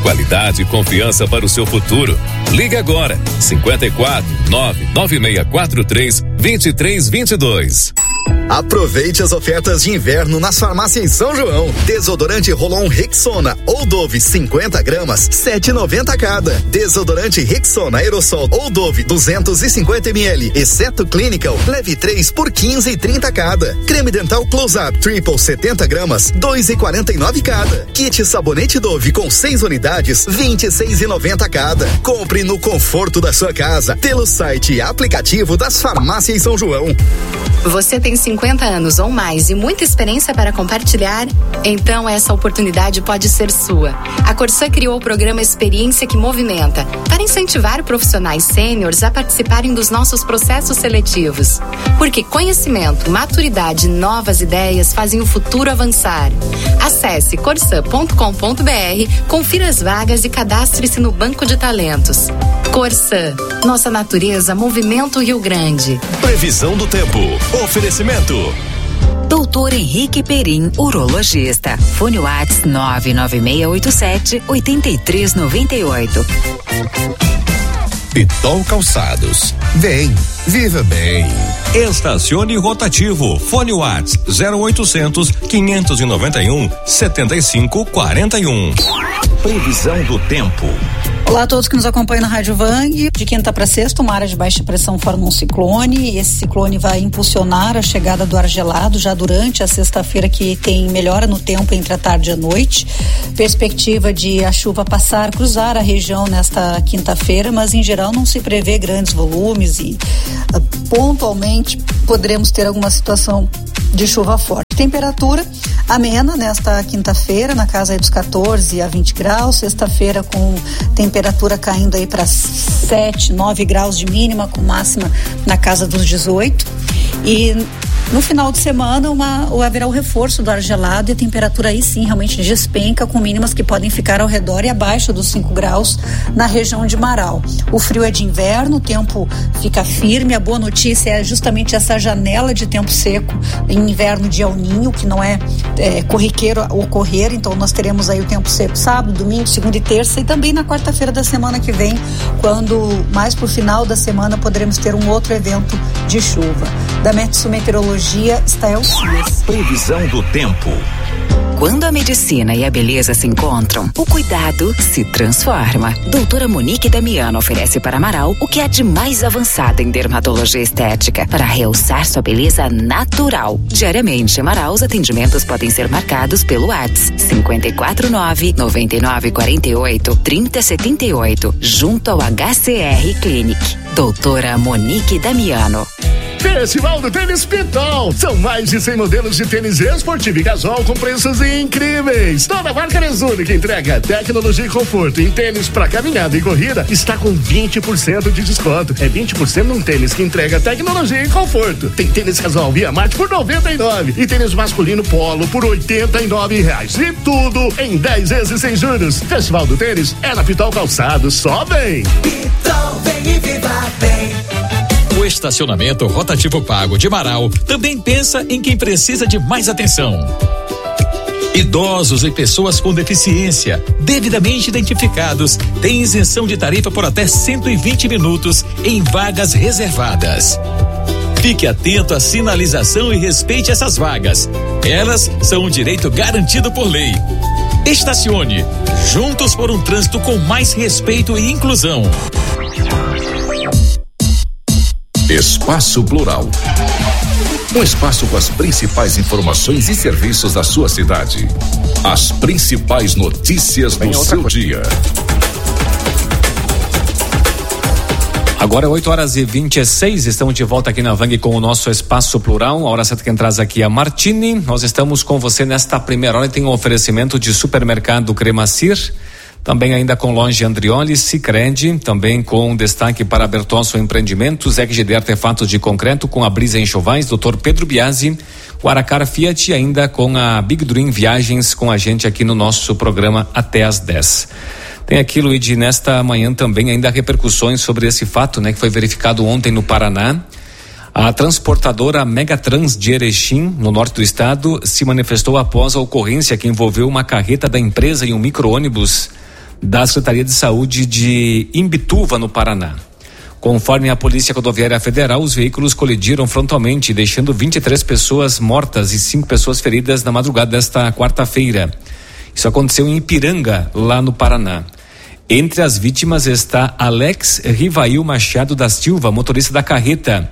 Qualidade e confiança para o seu futuro. Ligue agora, cinquenta e quatro, nove nove seis quatro três, dois três dois dois. Aproveite as ofertas de inverno nas farmácias São João. Desodorante Rolon Rexona ou Dove cinquenta gramas, sete e noventa cada. Desodorante Rexona Aerosol ou Dove duzentos e cinquenta mililitros, exceto Clinical, leve três por quinze e trinta cada. Creme dental Close Up Triple setenta gramas, dois e quarenta e nove cada. Kit sabonete Dove com seis unidades, vinte e seis e noventa cada. Compre no conforto da sua casa, pelo site e aplicativo das farmácias São João. Você tem cinquenta anos ou mais e muita experiência para compartilhar? Então essa oportunidade pode ser sua. A Corsã criou o programa Experiência que Movimenta para incentivar profissionais sêniores a participarem dos nossos processos seletivos. Porque conhecimento, maturidade e novas ideias fazem o futuro avançar. Acesse corsã ponto com ponto br, confira as vagas e cadastre-se no Banco de Talentos. Corsã, nossa natureza, movimento Rio Grande. Previsão do tempo. Oferecimento. Doutor Henrique Perim, urologista. Fone Whats nove nove seis oito sete, oito três nove oito. Pitol Calçados. Vem, viva bem. Estacione Rotativo. Fone Whats zero oitocentos, quinhentos e noventa e um, setenta e cinco, quarenta e um. Previsão do tempo. Olá a todos que nos acompanham na Rádio Vang. De quinta para sexta, uma área de baixa pressão forma um ciclone, e esse ciclone vai impulsionar a chegada do ar gelado já durante a sexta-feira, que tem melhora no tempo entre a tarde e a noite. Perspectiva de a chuva passar, cruzar a região nesta quinta-feira, mas em geral não se prevê grandes volumes e uh, pontualmente poderemos ter alguma situação de chuva forte. Temperatura amena nesta quinta-feira, na casa aí dos quatorze a vinte graus, sexta-feira com temperatura caindo aí para sete, nove graus de mínima, com máxima na casa dos dezoito. E no final de semana uma, haverá o reforço do ar gelado e a temperatura aí sim realmente despenca, com mínimas que podem ficar ao redor e abaixo dos cinco graus na região de Marau. O frio é de inverno, o tempo fica firme. A boa notícia é justamente essa janela de tempo seco em inverno de El Ninho, que não é, é corriqueiro ocorrer. Então nós teremos aí o tempo seco sábado, domingo, segunda e terça, e também na quarta-feira da semana que vem, quando mais pro final da semana poderemos ter um outro evento de chuva. Da Metsu Meteorologia, Stael Cias. Previsão do tempo. Quando a medicina e a beleza se encontram, o cuidado se transforma. Doutora Monique Damiano oferece para Amaral o que há de mais avançado em dermatologia estética para realçar sua beleza natural. Diariamente, em Amaral, os atendimentos podem ser marcados pelo WhatsApp cinco quatro nove, nove nove quatro oito, três zero sete oito, junto ao H C R Clinic. Doutora Monique Damiano. Festival do Tênis Pitol. São mais de cem modelos de tênis esportivo e casual com preços incríveis. Toda marca Nesune que entrega tecnologia e conforto em tênis para caminhada e corrida está com vinte por cento de desconto. É vinte por cento num tênis que entrega tecnologia e conforto. Tem tênis casual Via Marte por noventa e nove e tênis masculino Polo por oitenta e nove reais. E tudo em dez vezes sem juros. Festival do Tênis é na Pitol Calçados. Só vem. Pitol, vem e viva bem. O estacionamento rotativo pago de Marau também pensa em quem precisa de mais atenção. Idosos e pessoas com deficiência, devidamente identificados, têm isenção de tarifa por até cento e vinte minutos em vagas reservadas. Fique atento à sinalização e respeite essas vagas. Elas são um direito garantido por lei. Estacione, juntos por um trânsito com mais respeito e inclusão. Espaço Plural. Um espaço com as principais informações e serviços da sua cidade. As principais notícias do seu dia. Agora oito horas e vinte e seis, estamos de volta aqui na Vang com o nosso Espaço Plural. A hora certa quem traz aqui é a Martini. Nós estamos com você nesta primeira hora e tem um oferecimento de supermercado Cremacir. Também ainda com Loja Andrioli, Sicredi, também com destaque para Bertolso Empreendimentos, E G D Artefatos de Concreto, com a Brisa Enxovais, doutor Pedro Biasi, o Aracar Fiat, e ainda com a Big Dream Viagens com a gente aqui no nosso programa até às dez. Tem aqui, Luigi, nesta manhã também ainda repercussões sobre esse fato, né, que foi verificado ontem no Paraná. A transportadora Megatrans de Erechim, no norte do estado, se manifestou após a ocorrência que envolveu uma carreta da empresa e um micro-ônibus da Secretaria de Saúde de Imbituva, no Paraná. Conforme a Polícia Rodoviária Federal, os veículos colidiram frontalmente, deixando vinte e três pessoas mortas e cinco pessoas feridas na madrugada desta quarta-feira. Isso aconteceu em Ipiranga, lá no Paraná. Entre as vítimas está Alex Rivail Machado da Silva, motorista da carreta.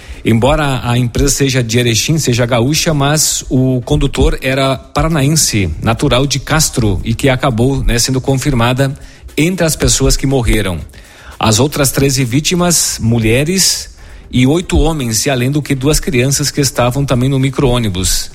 Embora a empresa seja de Erechim, seja gaúcha, mas o condutor era paranaense, natural de Castro, e que acabou, né, sendo confirmada entre as pessoas que morreram. As outras treze vítimas, mulheres e oito homens, e além do que duas crianças que estavam também no micro-ônibus.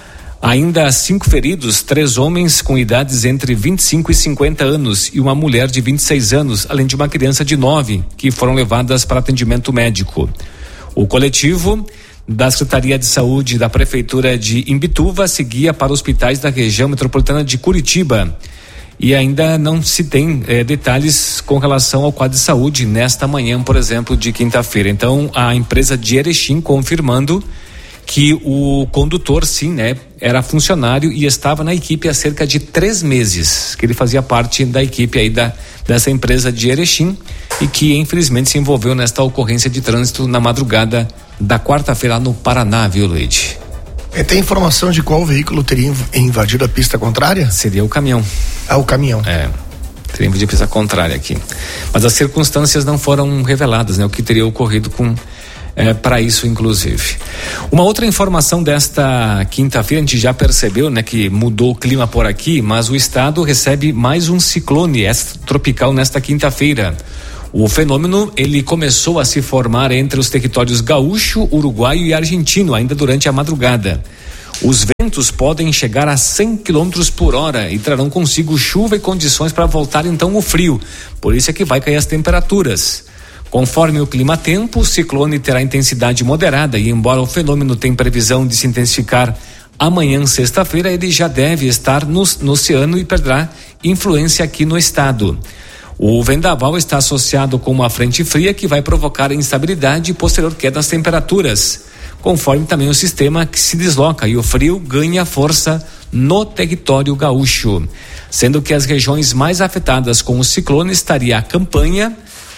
Ainda cinco feridos, três homens com idades entre vinte e cinco e cinquenta anos e uma mulher de vinte e seis anos, além de uma criança de nove, que foram levadas para atendimento médico. O coletivo da Secretaria de Saúde da Prefeitura de Imbituva seguia para hospitais da região metropolitana de Curitiba. E ainda não se tem eh, detalhes com relação ao quadro de saúde nesta manhã, por exemplo, de quinta-feira. Então, a empresa de Erechim confirmando que o condutor, sim, né, era funcionário e estava na equipe há cerca de três meses, que ele fazia parte da equipe aí da, dessa empresa de Erechim e que infelizmente se envolveu nesta ocorrência de trânsito na madrugada da quarta-feira no Paraná, viu, Luiz? E tem informação de qual veículo teria invadido a pista contrária? Seria o caminhão. Ah, o caminhão. É, teria invadido a pista contrária aqui. Mas as circunstâncias não foram reveladas, né? O que teria ocorrido com é, para isso, inclusive. Uma outra informação desta quinta-feira, a gente já percebeu, né, que mudou o clima por aqui, mas o estado recebe mais um ciclone tropical nesta quinta-feira. O fenômeno, ele começou a se formar entre os territórios gaúcho, uruguaio e argentino, ainda durante a madrugada. Os ventos podem chegar a cem quilômetros por hora e trarão consigo chuva e condições para voltar então o frio. Por isso é que vai cair as temperaturas. Conforme o clima-tempo, o ciclone terá intensidade moderada e, embora o fenômeno tenha previsão de se intensificar amanhã, sexta-feira, ele já deve estar no, no oceano e perderá influência aqui no estado. O vendaval está associado com uma frente fria que vai provocar instabilidade e posterior queda das temperaturas, conforme também o sistema que se desloca e o frio ganha força no território gaúcho, sendo que as regiões mais afetadas com o ciclone estaria a campanha,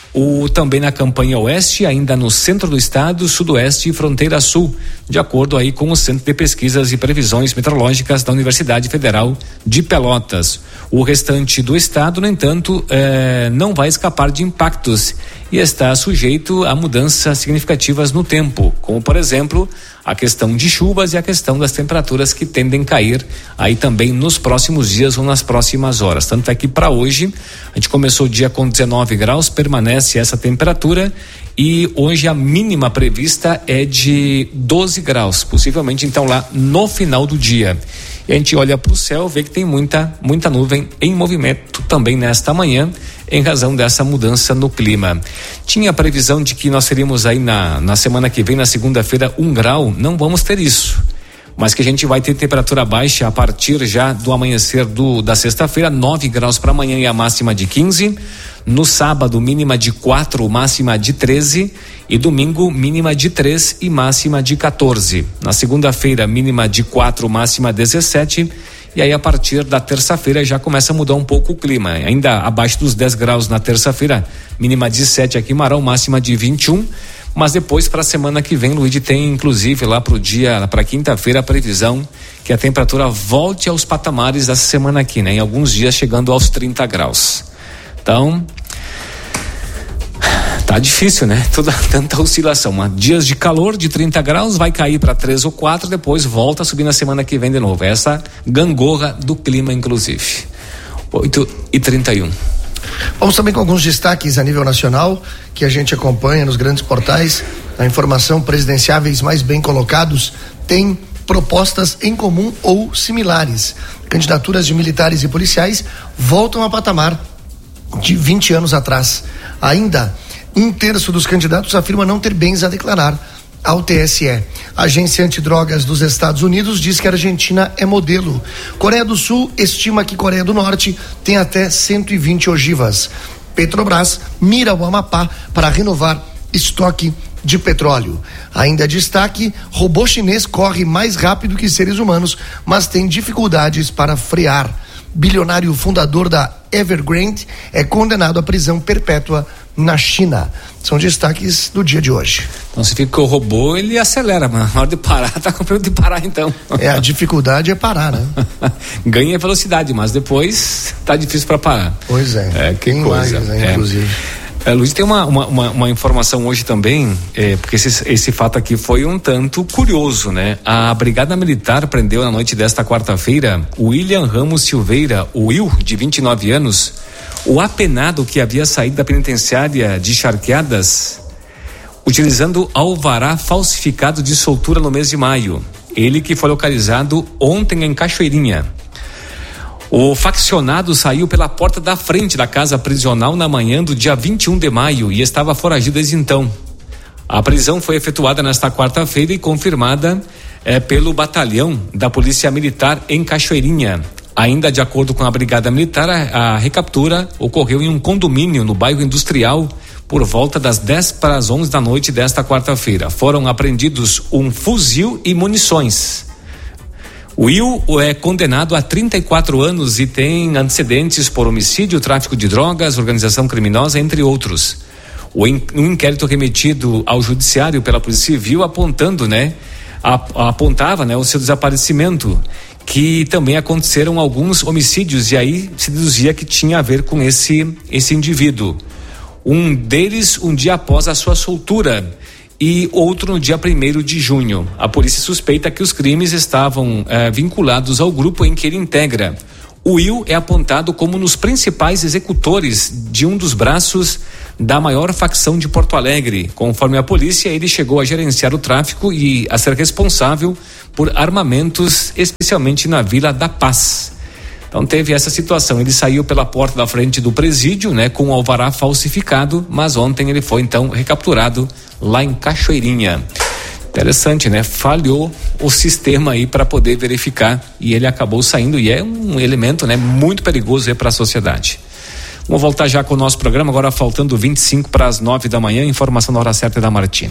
o, também na campanha oeste, ainda no centro do estado, sudoeste e fronteira sul, de acordo aí com o Centro de Pesquisas e Previsões Meteorológicas da Universidade Federal de Pelotas. O restante do estado, no entanto, eh, não vai escapar de impactos e está sujeito a mudanças significativas no tempo, como por exemplo a questão de chuvas e a questão das temperaturas que tendem a cair aí também nos próximos dias ou nas próximas horas. Tanto é que para hoje a gente começou o dia com dezenove graus, permanece essa temperatura e hoje a mínima prevista é de doze graus, possivelmente então lá no final do dia. E a gente olha para o céu, vê que tem muita, muita nuvem em movimento também nesta manhã, em razão dessa mudança no clima. Tinha a previsão de que nós teríamos aí na, na semana que vem, na segunda-feira, um grau, não vamos ter isso. Mas que a gente vai ter temperatura baixa a partir já do amanhecer do, da sexta-feira, nove graus para amanhã e a máxima de quinze. No sábado, mínima de quatro, máxima de treze. E domingo, mínima de três e máxima de quatorze. Na segunda-feira, mínima de quatro, máxima dezessete. E aí, a partir da terça-feira, já começa a mudar um pouco o clima. Ainda abaixo dos dez graus na terça-feira, mínima de sete aqui em Marão, máxima de vinte e um. Mas depois, para a semana que vem, Luiz, tem inclusive lá para o dia, para quinta-feira, a previsão que a temperatura volte aos patamares dessa semana aqui, né? Em alguns dias chegando aos trinta graus. Então, tá difícil, né? Toda tanta oscilação. Mas dias de calor de trinta graus, vai cair para três ou quatro, depois volta a subir na semana que vem de novo. Essa gangorra do clima, inclusive. oito e trinta e um. Vamos também com alguns destaques a nível nacional que a gente acompanha nos grandes portais. A informação: presidenciáveis mais bem colocados têm propostas em comum ou similares. Candidaturas de militares e policiais voltam a patamar de vinte anos atrás. Ainda, um terço dos candidatos afirma não ter bens a declarar ao T S E. A Agência Antidrogas dos Estados Unidos diz que a Argentina é modelo. Coreia do Sul estima que Coreia do Norte tem até cento e vinte ogivas. Petrobras mira o Amapá para renovar estoque de petróleo. Ainda destaque: robô chinês corre mais rápido que seres humanos, mas tem dificuldades para frear. Bilionário fundador da Evergrande é condenado à prisão perpétua na China. São destaques do dia de hoje. Então, se fica o robô, ele acelera, mas na hora de parar, tá com medo de parar então. É, a dificuldade é parar, né? Ganha velocidade, mas depois tá difícil para parar. Pois é. É, que tem coisa. Mais, né, é. Inclusive. É, Luiz, tem uma, uma, uma, uma informação hoje também, é, porque esse, esse fato aqui foi um tanto curioso, né? A Brigada Militar prendeu na noite desta quarta-feira o William Ramos Silveira, o Will, de vinte e nove anos, o apenado que havia saído da penitenciária de Charqueadas, utilizando alvará falsificado de soltura no mês de maio. Ele que foi localizado ontem em Cachoeirinha. O faccionado saiu pela porta da frente da casa prisional na manhã do dia vinte e um de maio e estava foragido desde então. A prisão foi efetuada nesta quarta-feira e confirmada eh, pelo batalhão da Polícia Militar em Cachoeirinha. Ainda de acordo com a Brigada Militar, a, a recaptura ocorreu em um condomínio no bairro Industrial por volta das dez para as onze da noite desta quarta-feira. Foram apreendidos um fuzil e munições. O Will é condenado a trinta e quatro anos e tem antecedentes por homicídio, tráfico de drogas, organização criminosa, entre outros. O in, um inquérito remetido ao judiciário pela Polícia Civil apontando, né, a, apontava, né, o seu desaparecimento, que também aconteceram alguns homicídios e aí se deduzia que tinha a ver com esse esse indivíduo. Um deles um dia após a sua soltura e outro no dia primeiro de junho. A polícia suspeita que os crimes estavam eh, vinculados ao grupo em que ele integra. O Will é apontado como um dos principais executores de um dos braços da maior facção de Porto Alegre. Conforme a polícia, ele chegou a gerenciar o tráfico e a ser responsável por armamentos, especialmente na Vila da Paz. Então teve essa situação, ele saiu pela porta da frente do presídio, né, com o alvará falsificado, mas ontem ele foi então recapturado lá em Cachoeirinha. Interessante, né? Falhou o sistema aí para poder verificar e ele acabou saindo e é um elemento, né, muito perigoso aí para a sociedade. Vamos voltar já com o nosso programa, agora faltando vinte e cinco para as nove da manhã, informação na hora certa da Martini.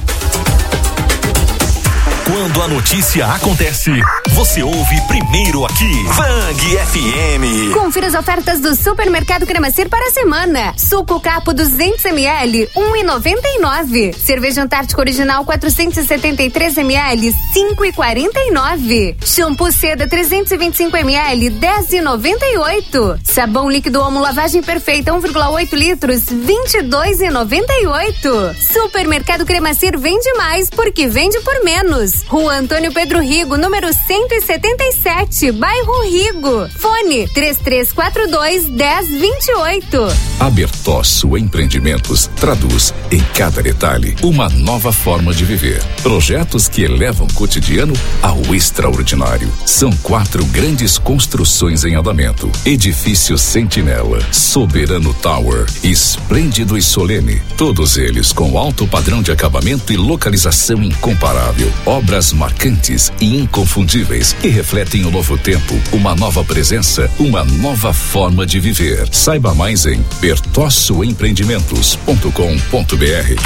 Quando a notícia acontece, você ouve primeiro aqui. Vang F M. Confira as ofertas do Supermercado Cremacir para a semana. Suco Capo duzentos mililitros, um real e noventa e nove centavos. Cerveja Antártica Original quatrocentos e setenta e três mililitros, cinco reais e quarenta e nove centavos. Shampoo Seda trezentos e vinte e cinco mililitros, dez reais e noventa e oito centavos. Sabão líquido Omo Lavagem Perfeita um vírgula oito litros, vinte e dois reais e noventa e oito centavos. Supermercado Cremacir vende mais porque vende por menos. Rua Antônio Pedro Rigo, número cento e setenta e sete, bairro Rigo. Fone três três quatro dois, dez vinte e oito. A Bertosso Empreendimentos traduz em cada detalhe uma nova forma de viver. Projetos que elevam o cotidiano ao extraordinário. São quatro grandes construções em andamento. Edifício Sentinela, Soberano Tower, Esplêndido e Solene. Todos eles com alto padrão de acabamento e localização incomparável. Obras marcantes e inconfundíveis que refletem o novo tempo, uma nova presença, uma nova forma de viver. Saiba mais em bertosso empreendimentos ponto com ponto b r.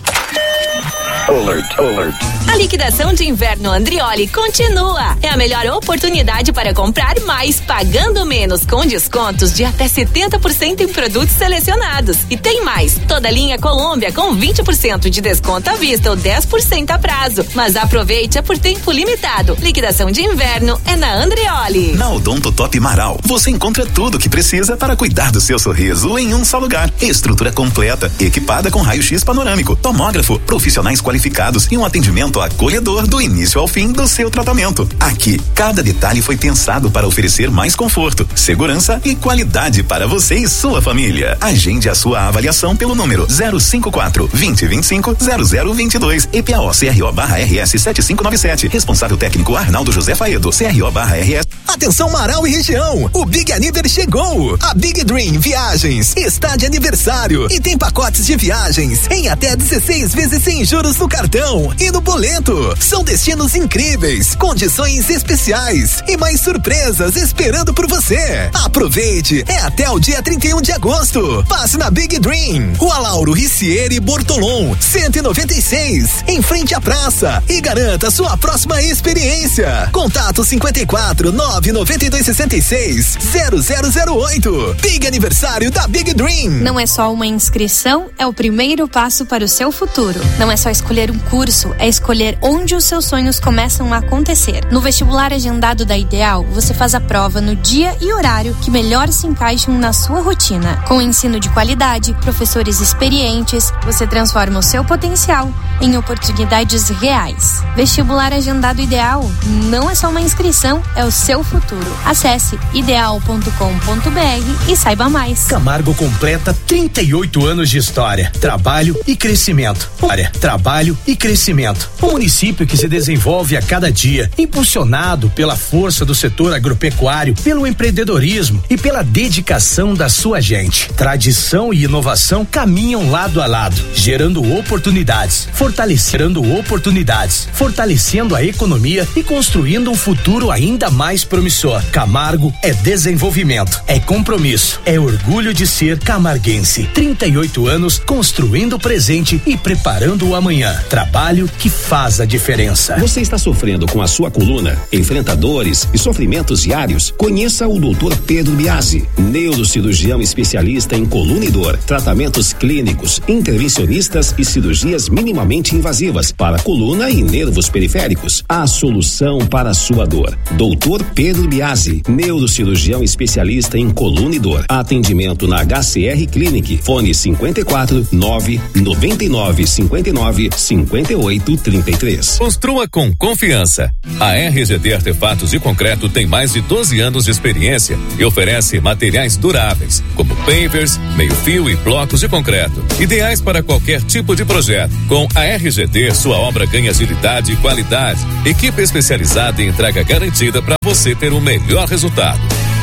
Alert, alert. A liquidação de inverno Andrioli continua. É a melhor oportunidade para comprar mais pagando menos, com descontos de até setenta por cento em produtos selecionados. E tem mais, toda a linha Colômbia com vinte por cento de desconto à vista ou dez por cento a prazo. Mas aproveite, é por tempo limitado. Liquidação de inverno é na Andrioli. Na Odonto Top Marau, você encontra tudo o que precisa para cuidar do seu sorriso em um só lugar. Estrutura completa, equipada com raio-x panorâmico, tomógrafo, profissionais qualificados e um atendimento acolhedor do início ao fim do seu tratamento. Aqui, cada detalhe foi pensado para oferecer mais conforto, segurança e qualidade para você e sua família. Agende a sua avaliação pelo número zero cinco quatro, vinte, vinte e cinco, zero zero vinte e dois. E P A O C R O barra R S sete cinco nove sete. Responsável técnico Arnaldo José Faedo, C R O barra R S. Atenção Marau e região, o Big Aniver chegou. A Big Dream Viagens está de aniversário e tem pacotes de viagens em até dezesseis vezes sem juros no no cartão e no boleto. São destinos incríveis, condições especiais e mais surpresas esperando por você. Aproveite, é até o dia trinta e um de agosto. Passe na Big Dream, Rua Lauro Ricieri Bortolom, cento e noventa e seis, em frente à praça, e garanta sua próxima experiência. Contato cinquenta e quatro, nove noventa e dois sessenta e seis, zero zero zero oito. Big aniversário da Big Dream. Não é só uma inscrição, é o primeiro passo para o seu futuro. Não é só escolher um curso, é escolher onde os seus sonhos começam a acontecer. No vestibular agendado da Ideal, você faz a prova no dia e horário que melhor se encaixam na sua rotina. Com ensino de qualidade, professores experientes, você transforma o seu potencial em oportunidades reais. Vestibular agendado Ideal não é só uma inscrição, é o seu futuro. Acesse ideal ponto com ponto br e saiba mais. Camargo completa trinta e oito anos de história, trabalho e crescimento. Olha, trabalho e crescimento. Um município que se desenvolve a cada dia, impulsionado pela força do setor agropecuário, pelo empreendedorismo e pela dedicação da sua gente. Tradição e inovação caminham lado a lado, gerando oportunidades, fortalecendo oportunidades, fortalecendo a economia e construindo um futuro ainda mais promissor. Camargo é desenvolvimento, é compromisso, é orgulho de ser camarguense. trinta e oito anos construindo o presente e preparando o amanhã. Trabalho que faz a diferença. Você está sofrendo com a sua coluna, enfrenta dores e sofrimentos diários? Conheça o doutor Pedro Biasi, neurocirurgião especialista em coluna e dor, tratamentos clínicos, intervencionistas e cirurgias minimamente invasivas para coluna e nervos periféricos. A solução para a sua dor. doutor Pedro Biasi, neurocirurgião especialista em coluna e dor. Atendimento na H C R Clinic. Fone cinquenta e quatro, nove noventa e nove, cinquenta e nove, cinquenta e oito, trinta e três. Construa com confiança. A R G D Artefatos de Concreto tem mais de doze anos de experiência e oferece materiais duráveis, como pavers, meio-fio e blocos de concreto, ideais para qualquer tipo de projeto. Com a R G D, sua obra ganha agilidade e qualidade. Equipe especializada em entrega garantida para você ter o melhor resultado.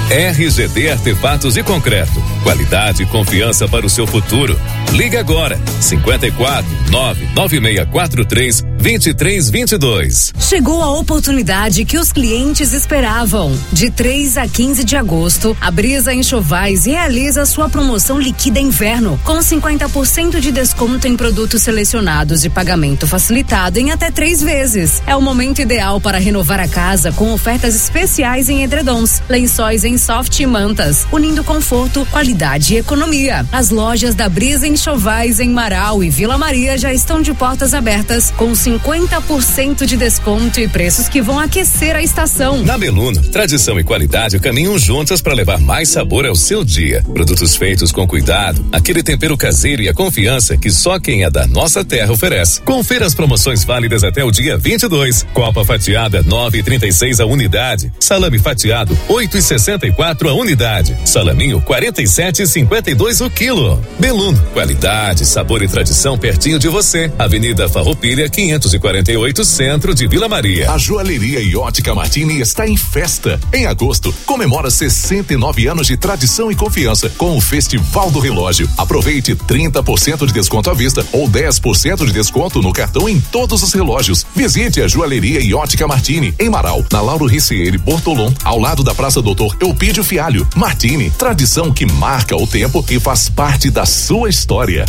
R G D Artefatos de Concreto. Qualidade e confiança para o seu futuro. Liga agora. cinquenta e quatro, nove nove seis quatro três, dois três dois dois. Chegou a oportunidade que os clientes esperavam. De três a quinze de agosto, a Brisa Enxovais realiza sua promoção Liquida Inverno, com cinquenta por cento de desconto em produtos selecionados e pagamento facilitado em até três vezes. É o momento ideal para renovar a casa com ofertas especiais em edredons, lençóis em soft e mantas, unindo conforto, qualidade e economia. As lojas da Brisa Enxovais em Marau e Vila Maria já estão de portas abertas, com cinquenta por cento de desconto e preços que vão aquecer a estação. Na Beluno, tradição e qualidade caminham juntas para levar mais sabor ao seu dia. Produtos feitos com cuidado, aquele tempero caseiro e a confiança que só quem é da nossa terra oferece. Confira as promoções válidas até o dia vinte e dois. Copa fatiada nove e trinta e seis a unidade. Salame fatiado oito e sessenta e quatro a unidade. Salaminho quarenta e sete e cinquenta e dois o quilo. Beluno, qualidade, sabor e tradição pertinho de você. Avenida Farroupilha quinhentos e quarenta e oito, centro de Vila Maria. A Joalheria e Ótica Martini está em festa. Em agosto, comemora sessenta e nove anos de tradição e confiança com o Festival do Relógio. Aproveite trinta por cento de desconto à vista ou dez por cento de desconto no cartão em todos os relógios. Visite a Joalheria e Ótica Martini em Marau, na Lauro Ricieri Bortolom, ao lado da Praça Doutor Eupídio Fialho. Martini, tradição que marca o tempo e faz parte da sua história.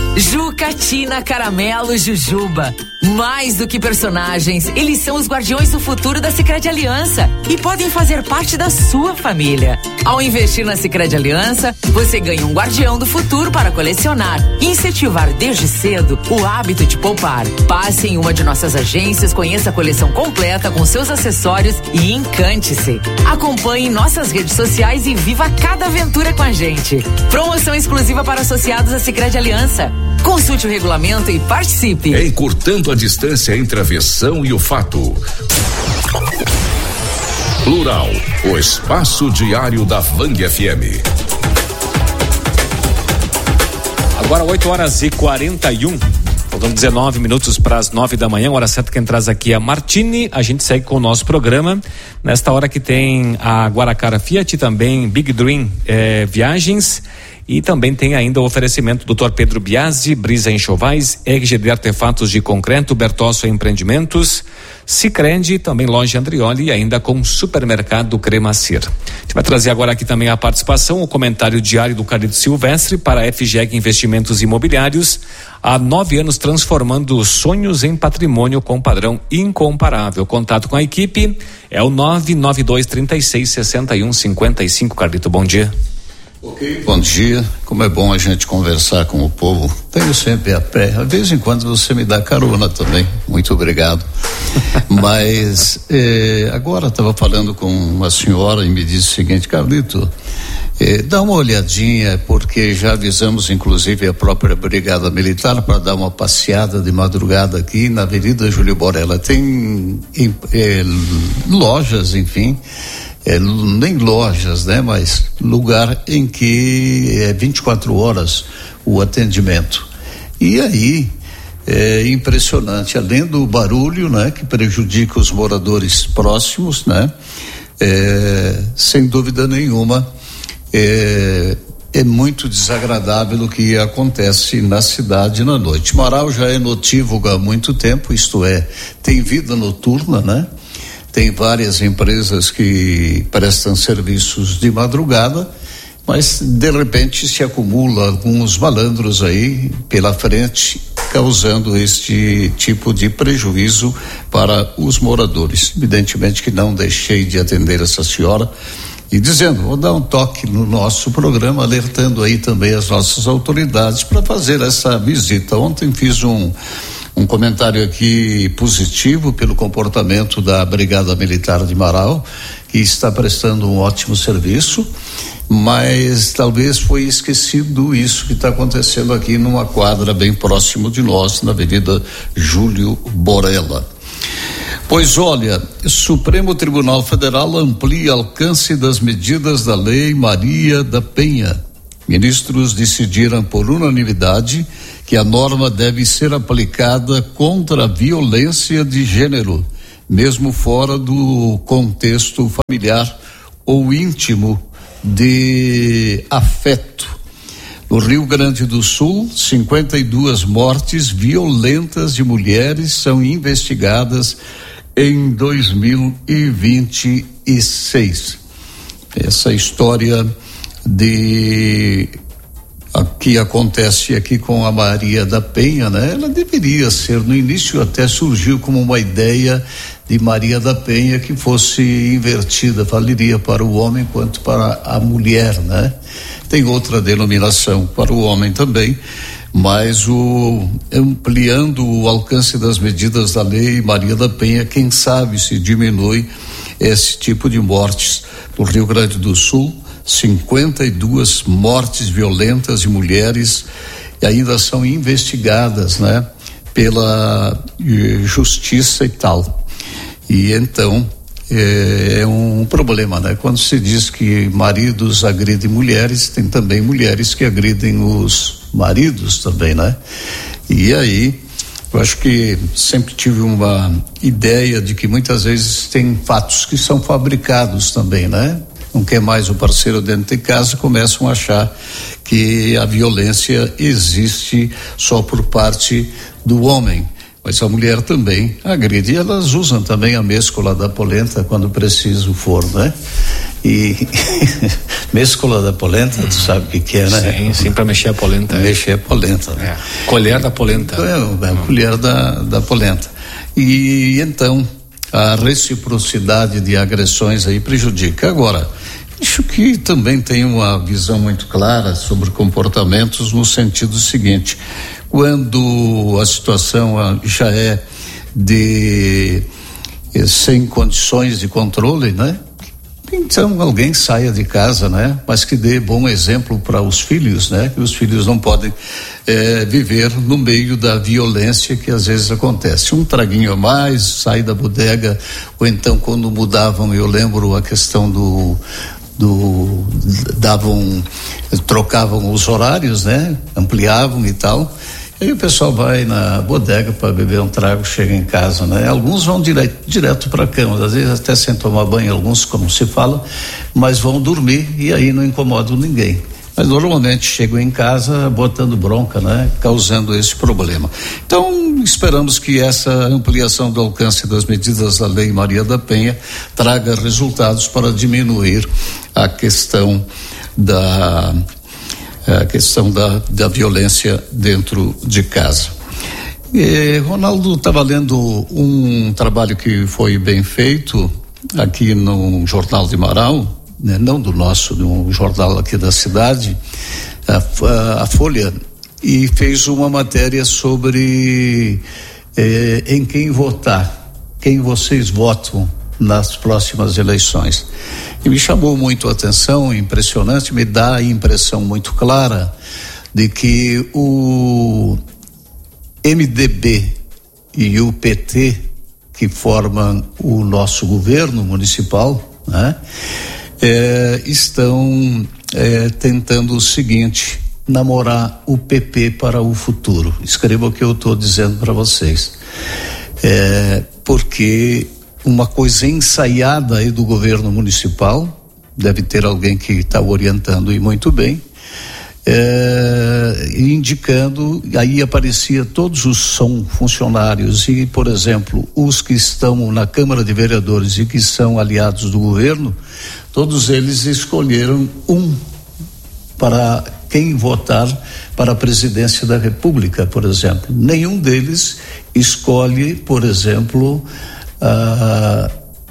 Jucatina Caramelo Jujuba. Mais do que personagens, eles são os guardiões do futuro da Sicredi Aliança e podem fazer parte da sua família. Ao investir na Sicredi Aliança, você ganha um guardião do futuro para colecionar e incentivar desde cedo o hábito de poupar. Passe em uma de nossas agências, conheça a coleção completa com seus acessórios e encante-se. Acompanhe nossas redes sociais e viva cada aventura com a gente. Promoção exclusiva para associados à Sicredi Aliança. Consulte o regulamento e participe. Encurtando a distância entre a versão e o fato. Plural, o espaço diário da Vang F M. Agora oito horas e quarenta e um. Faltam dezenove minutos para as nove da manhã, hora certa. Quem traz aqui é a Martini. A gente segue com o nosso programa. Nesta hora que tem a Guaracara Fiat, também Big Dream eh, Viagens E também tem ainda o oferecimento do doutor Pedro Biasi, Brisa Enxovais, R G D Artefatos de Concreto, Bertosso Empreendimentos, Sicredi, também loja Andrioli e ainda com supermercado Cremacir. A gente vai trazer agora aqui também a participação, o comentário diário do Carlito Silvestre para a F G E C Investimentos Imobiliários. Há nove anos transformando sonhos em patrimônio com padrão incomparável. Contato com a equipe é o nove nove dois, trinta e seis, sessenta e um, cinquenta e cinco. Carlito, bom dia. Ok, bom dia. Como é bom a gente conversar com o povo. Tenho sempre a pé. De vez em quando você me dá carona também. Muito obrigado. Mas eh, agora estava falando com uma senhora e me disse o seguinte: Carlito, eh, dá uma olhadinha, porque já avisamos inclusive a própria Brigada Militar para dar uma passeada de madrugada aqui na Avenida Júlio Borella. Tem eh, lojas, enfim. É, nem lojas, né? Mas lugar em que é vinte e quatro horas o atendimento. E aí é impressionante, além do barulho, né? Que prejudica os moradores próximos, né? É, sem dúvida nenhuma, é, é muito desagradável o que acontece na cidade na noite. Marau já é notívago há muito tempo, isto é, tem vida noturna, né? Tem várias empresas que prestam serviços de madrugada, mas de repente se acumula alguns malandros aí pela frente, causando este tipo de prejuízo para os moradores. Evidentemente que não deixei de atender essa senhora e dizendo, vou dar um toque no nosso programa, alertando aí também as nossas autoridades para fazer essa visita. Ontem fiz um Um comentário aqui positivo pelo comportamento da Brigada Militar de Marau, que está prestando um ótimo serviço, mas talvez foi esquecido isso que está acontecendo aqui numa quadra bem próximo de nós, na Avenida Júlio Borella. Pois olha, Supremo Tribunal Federal amplia alcance das medidas da Lei Maria da Penha. Ministros decidiram por unanimidade que a norma deve ser aplicada contra a violência de gênero, mesmo fora do contexto familiar ou íntimo de afeto. No Rio Grande do Sul, cinquenta e duas mortes violentas de mulheres são investigadas em dois mil e vinte e seis. Essa história de a que acontece aqui com a Maria da Penha, né? Ela deveria ser, no início até surgiu como uma ideia de Maria da Penha que fosse invertida, valeria para o homem quanto para a mulher, né? Tem outra denominação para o homem também, mas o ampliando o alcance das medidas da Lei Maria da Penha, quem sabe se diminui esse tipo de mortes. No Rio Grande do Sul, cinquenta e duas mortes violentas de mulheres e ainda são investigadas, né, pela eh, justiça e tal. E então eh, é um problema, né? Quando se diz que maridos agridem mulheres, tem também mulheres que agridem os maridos também, né? E aí eu acho que sempre tive uma ideia de que muitas vezes tem fatos que são fabricados também, né? Não quer mais o parceiro dentro de casa, começam a achar que a violência existe só por parte do homem, mas a mulher também agride, e elas usam também a mêscula da polenta quando preciso for, né? E mêscula da polenta, tu sabe o que que é, né? Sim, sim, para mexer a polenta. Mexer a polenta. Né? É. Colher da polenta. É, é a colher da, da polenta. E então a reciprocidade de agressões aí prejudica. Agora, acho que também tem uma visão muito clara sobre comportamentos no sentido seguinte: quando a situação já é de eh, sem condições de controle, né? Então alguém saia de casa, né? Mas que dê bom exemplo para os filhos, né? Que os filhos não podem eh, viver no meio da violência que às vezes acontece. Um traguinho a mais, sai da bodega, ou então quando mudavam, eu lembro a questão do do davam, trocavam os horários, né? Ampliavam e tal. Aí o pessoal vai na bodega para beber um trago, chega em casa, né? Alguns vão direto, direto para a cama, às vezes até sem tomar banho, alguns, como se fala, mas vão dormir e aí não incomodam ninguém. mas normalmente chegam em casa botando bronca, né? Causando esse problema. Então, esperamos que essa ampliação do alcance das medidas da Lei Maria da Penha traga resultados para diminuir a questão da a questão da, da violência dentro de casa. E, Ronaldo, estava lendo um trabalho que foi bem feito aqui no Jornal de Marau, né? Não do nosso, de um jornal aqui da cidade, a, a, a Folha, e fez uma matéria sobre eh, em quem votar, quem vocês votam nas próximas eleições. E me chamou muito a atenção, impressionante, me dá a impressão muito clara de que o M D B e o P T, que formam o nosso governo municipal, né, é, estão é, tentando o seguinte: namorar o P P para o futuro. Escreva o que eu estou dizendo para vocês. É, porque uma coisa ensaiada aí do governo municipal, deve ter alguém que está orientando e muito bem, é, indicando, aí aparecia todos os são funcionários e, por exemplo, os que estão na Câmara de Vereadores e que são aliados do governo, todos eles escolheram um para quem votar para a presidência da República, por exemplo. Nenhum deles escolhe, por exemplo, Uh,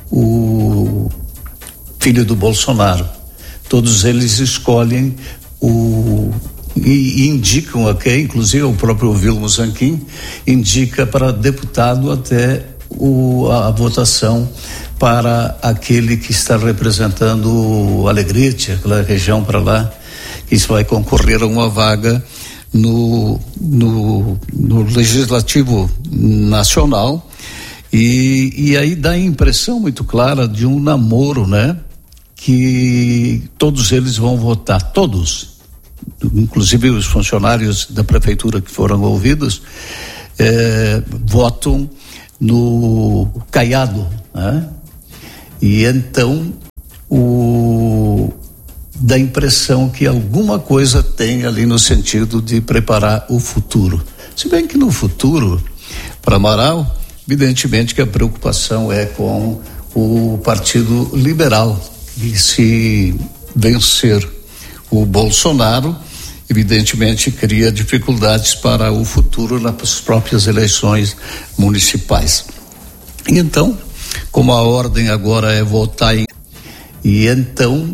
o filho do Bolsonaro. Todos eles escolhem o e, e indicam aqui, inclusive o próprio Vilmo Zanquim indica para deputado até o, a, a votação para aquele que está representando o Alegrete, aquela região para lá, que vai concorrer a uma vaga no, no, no Legislativo Nacional. E, e aí dá a impressão muito clara de um namoro, né? Que todos eles vão votar, todos, inclusive os funcionários da prefeitura que foram ouvidos, eh, votam no Caiado, né? E então o dá a impressão que alguma coisa tem ali no sentido de preparar o futuro. Se bem que no futuro, para Marau, evidentemente que a preocupação é com o Partido Liberal, e se vencer o Bolsonaro, evidentemente cria dificuldades para o futuro nas próprias eleições municipais. Então, como a ordem agora é votar em, e então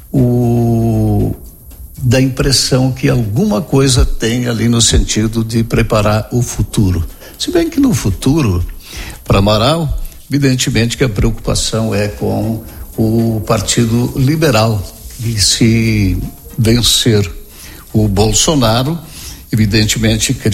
o dá a impressão que alguma coisa tem ali no sentido de preparar o futuro. Se bem que no futuro, para Marau, evidentemente que a preocupação é com o Partido Liberal, e se vencer o Bolsonaro, evidentemente